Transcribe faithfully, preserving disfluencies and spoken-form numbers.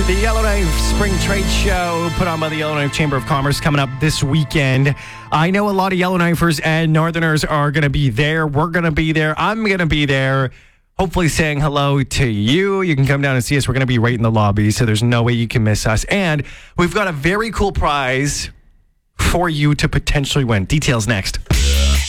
The Yellowknife Spring Trade Show put on by the Yellowknife Chamber of Commerce coming up this weekend. I know a lot of Yellowknifers and Northerners are going to be there. We're going to be there. I'm going to be there. Hopefully saying hello to you. You can come down and see us. We're going to be right in the lobby, so there's no way you can miss us. And we've got a very cool prize for you to potentially win. Details next.